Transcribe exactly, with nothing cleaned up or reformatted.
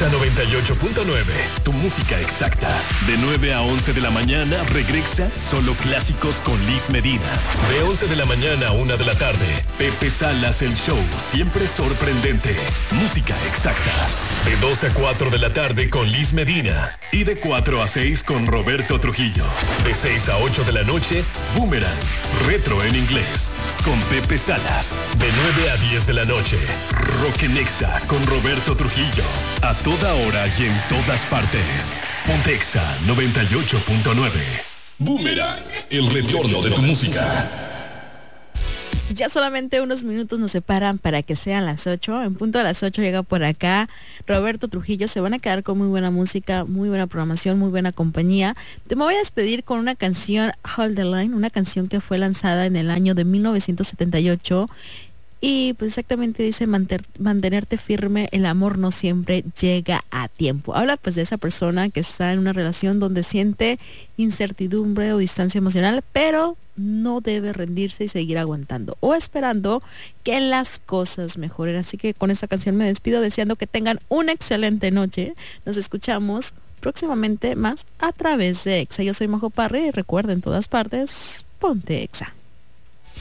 Exa noventa y ocho punto nueve, tu música exacta. De nueve a once de la mañana regresa Solo Clásicos con Liz Medina. De once de la mañana a una de la tarde, Pepe Salas el show, siempre sorprendente. Música exacta. De dos a cuatro de la tarde con Liz Medina. Y de cuatro a seis con Roberto Trujillo. De seis a ocho de la noche, Boomerang, retro en inglés, con Pepe Salas. De nueve a diez de la noche, Rock en Exa con Roberto Trujillo. A toda hora y en todas partes. Ponte Exa noventa y ocho punto nueve. Boomerang, el retorno de tu música. Ya solamente unos minutos nos separan para que sean las ocho. En punto a las ocho llega por acá Roberto Trujillo. Se van a quedar con muy buena música, muy buena programación, muy buena compañía. Te me voy a despedir con una canción, Hold the Line, una canción que fue lanzada en el año de mil novecientos setenta y ocho. Y pues exactamente dice manter, mantenerte firme, el amor no siempre llega a tiempo. Habla pues de esa persona que está en una relación donde siente incertidumbre o distancia emocional, pero no debe rendirse y seguir aguantando o esperando que las cosas mejoren. Así que con esta canción me despido deseando que tengan una excelente noche. Nos escuchamos próximamente más a través de Exa. Yo soy Majo Parra y recuerden, en todas partes, ponte Exa.